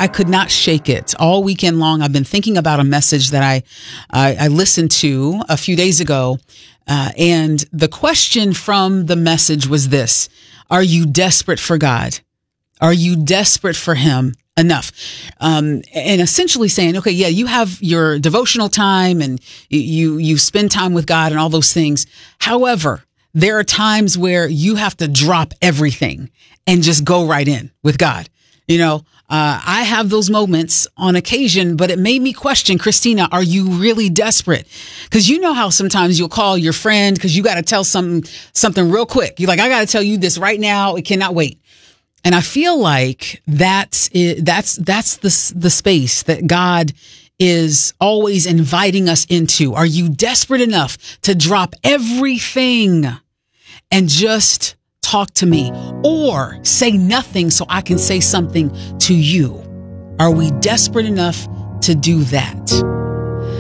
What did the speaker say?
I could not shake it. All weekend long, I've been thinking about a message that I listened to a few days ago. And the question from the message was this: are you desperate for God? Are you desperate for him enough? And essentially saying, okay, yeah, you have your devotional time and you spend time with God and all those things. However, there are times where you have to drop everything and just go right in with God. I have those moments on occasion, but it made me question, Christina, are you really desperate? Because you know how sometimes you'll call your friend because you got to tell something real quick. You're like, I got to tell you this right now. It cannot wait. And I feel like that's the space that God is always inviting us into. Are you desperate enough to drop everything and just talk to me, or say nothing so I can say something to you? Are we desperate enough to do that?